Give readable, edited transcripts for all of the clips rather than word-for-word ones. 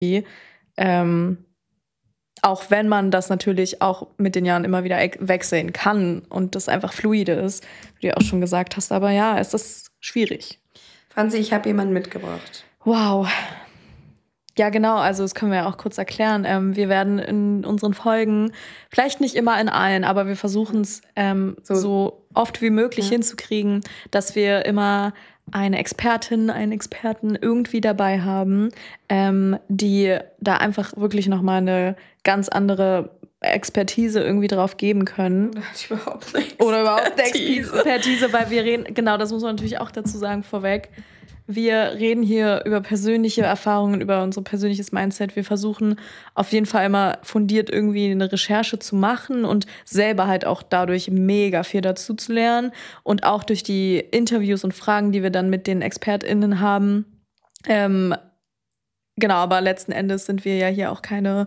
Ähm, auch wenn man das natürlich auch mit den Jahren immer wieder wechseln kann und das einfach fluide ist, wie du ja auch schon gesagt hast. Aber ja, es ist schwierig. Franzi, ich habe jemanden mitgebracht. Wow. Ja, genau, also das können wir ja auch kurz erklären. Wir werden in unseren Folgen, vielleicht nicht immer in allen, aber wir versuchen es so oft wie möglich hinzukriegen, dass wir immer eine Expertin, einen Experten irgendwie dabei haben, die da einfach wirklich nochmal eine ganz andere Expertise irgendwie drauf geben können. Oder überhaupt eine Expertise, weil wir reden, genau, das muss man natürlich auch dazu sagen vorweg. Wir reden hier über persönliche Erfahrungen, über unser persönliches Mindset. Wir versuchen auf jeden Fall immer fundiert irgendwie eine Recherche zu machen und selber halt auch dadurch mega viel dazu zu lernen. Und auch durch die Interviews und Fragen, die wir dann mit den ExpertInnen haben. Genau, aber letzten Endes sind wir ja hier auch keine...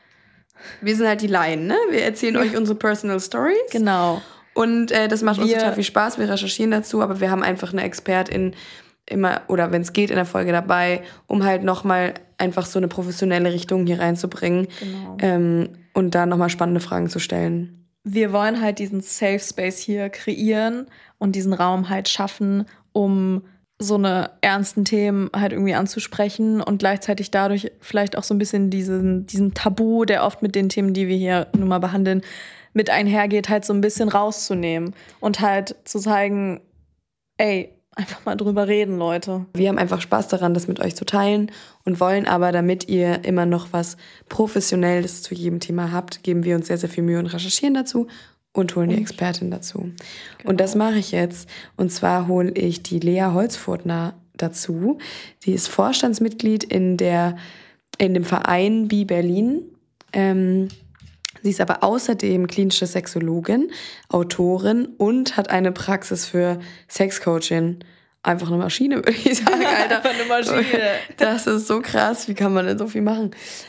Wir sind halt die Laien, ne? Wir erzählen euch unsere Personal Stories. Genau. Und das macht uns total viel Spaß. Wir recherchieren dazu, aber wir haben einfach eine Expertin immer, oder wenn es geht, in der Folge dabei, um halt nochmal einfach so eine professionelle Richtung hier reinzubringen. Genau. Und da nochmal spannende Fragen zu stellen. Wir wollen halt diesen Safe Space hier kreieren und diesen Raum halt schaffen, um so eine ernsten Themen halt irgendwie anzusprechen und gleichzeitig dadurch vielleicht auch so ein bisschen diesen Tabu, der oft mit den Themen, die wir hier nun mal behandeln, mit einhergeht, halt so ein bisschen rauszunehmen und halt zu zeigen, ey, einfach mal drüber reden, Leute. Wir haben einfach Spaß daran, das mit euch zu teilen und wollen aber, damit ihr immer noch was Professionelles zu jedem Thema habt, geben wir uns sehr, sehr viel Mühe und recherchieren dazu und holen die Expertin dazu. Genau. Und das mache ich jetzt. Und zwar hole ich die Lea Holzfurtner dazu. Die ist Vorstandsmitglied in dem Verein Bi Berlin. Sie ist aber außerdem klinische Sexologin, Autorin und hat eine Praxis für Sexcoaching. Einfach eine Maschine, würde ich sagen, Alter. Einfach eine Maschine. Das ist so krass. Wie kann man denn so viel machen?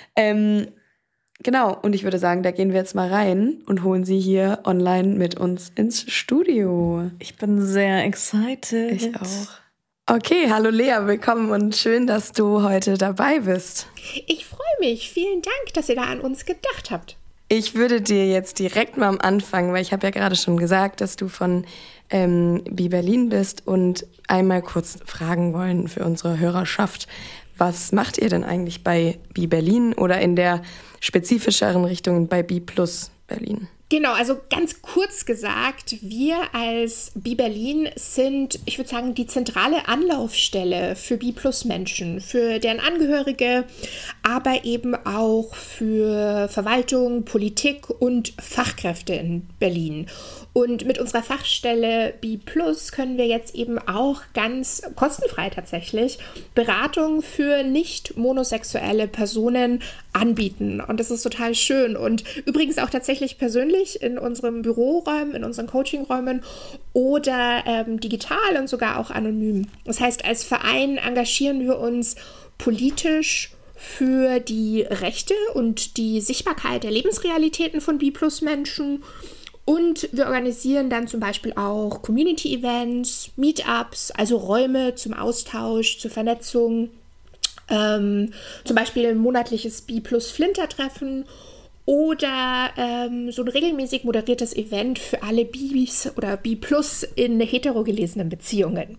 Genau, und ich würde sagen, da gehen wir jetzt mal rein und holen sie hier online mit uns ins Studio. Ich bin sehr excited. Ich auch. Okay, hallo Lea, willkommen und schön, dass du heute dabei bist. Ich freue mich. Vielen Dank, dass ihr da an uns gedacht habt. Ich würde dir jetzt direkt mal am Anfang, weil ich habe ja gerade schon gesagt, dass du von Bi Berlin bist und einmal kurz fragen wollen für unsere Hörerschaft. Was macht ihr denn eigentlich bei Bi Berlin oder in der spezifischeren Richtung bei Bi Plus Berlin? Genau, also ganz kurz gesagt, wir als Bi Berlin sind, ich würde sagen, die zentrale Anlaufstelle für Bi-Plus-Menschen, für deren Angehörige, aber eben auch für Verwaltung, Politik und Fachkräfte in Berlin. Und mit unserer Fachstelle Bi Plus können wir jetzt eben auch ganz kostenfrei tatsächlich Beratung für nicht monosexuelle Personen anbieten. Und das ist total schön. Und übrigens auch tatsächlich persönlich in unseren Büroräumen, in unseren Coachingräumen oder digital und sogar auch anonym. Das heißt, als Verein engagieren wir uns politisch für die Rechte und die Sichtbarkeit der Lebensrealitäten von Bi-Plus-Menschen. Und wir organisieren dann zum Beispiel auch Community-Events, Meetups, also Räume zum Austausch, zur Vernetzung. Zum Beispiel ein monatliches Bi-Plus-Flinter-Treffen oder so ein regelmäßig moderiertes Event für alle Bis oder Bi-Plus in heterogelesenen Beziehungen.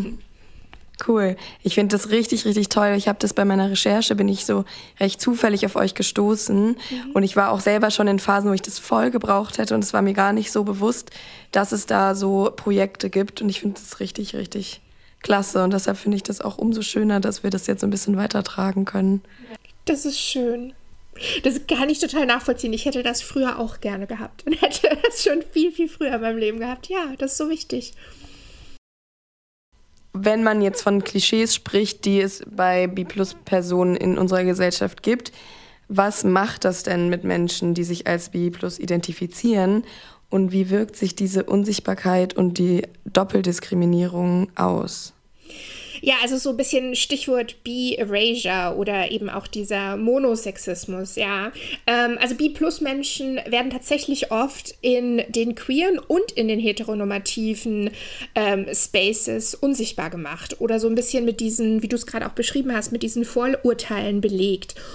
Cool. Ich finde das richtig, richtig toll. Ich habe das bei meiner Recherche, bin ich so recht zufällig auf euch gestoßen. Und ich war auch selber schon in Phasen, wo ich das voll gebraucht hätte. Und es war mir gar nicht so bewusst, dass es da so Projekte gibt. Und ich finde das richtig, richtig klasse. Und deshalb finde ich das auch umso schöner, dass wir das jetzt ein bisschen weitertragen können. Das ist schön. Das kann ich total nachvollziehen. Ich hätte das früher auch gerne gehabt. Und hätte das schon viel, viel früher in meinem Leben gehabt. Ja, das ist so wichtig. Wenn man jetzt von Klischees spricht, die es bei Bi-Plus-Personen in unserer Gesellschaft gibt, was macht das denn mit Menschen, die sich als Bi-Plus identifizieren? Und wie wirkt sich diese Unsichtbarkeit und die Doppeldiskriminierung aus? Ja, also so ein bisschen Stichwort Bi-Erasure oder eben auch dieser Monosexismus, ja. Also Bi-Plus-Menschen werden tatsächlich oft in den queeren und in den heteronormativen Spaces unsichtbar gemacht oder so ein bisschen mit diesen, wie du es gerade auch beschrieben hast, mit diesen Vorurteilen belegt.